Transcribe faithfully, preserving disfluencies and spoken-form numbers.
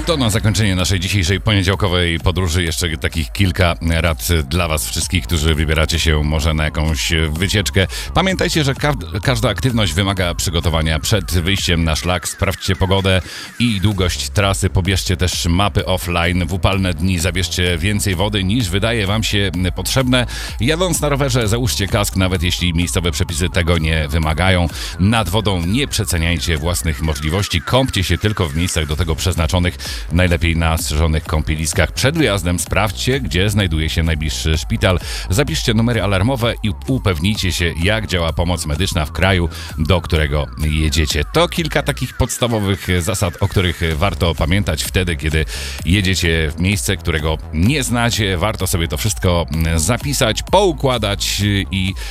To na zakończenie naszej dzisiejszej poniedziałkowej podróży jeszcze takich kilka rad dla was wszystkich, którzy wybieracie się może na jakąś wycieczkę. Pamiętajcie, że ka- każda aktywność wymaga przygotowania przed wyjściem na szlak. Sprawdźcie pogodę i długość trasy. Pobierzcie też mapy offline. W upalne dni zabierzcie więcej wody niż wydaje wam się potrzebne. Jadąc na rowerze załóżcie kask, nawet jeśli miejscowe przepisy tego nie wymagają. Nad wodą nie przeceniajcie własnych możliwości. Kąpcie się tylko w miejscach do tego przeznaczonych, najlepiej na strzeżonych kąpieliskach. Przed wyjazdem sprawdźcie, gdzie znajduje się najbliższy szpital. Zapiszcie numery alarmowe i upewnijcie się, jak działa pomoc medyczna w kraju, do którego jedziecie. To kilka takich podstawowych zasad, o których warto pamiętać wtedy, kiedy jedziecie w miejsce, którego nie znacie. Warto sobie to wszystko zapisać, poukładać i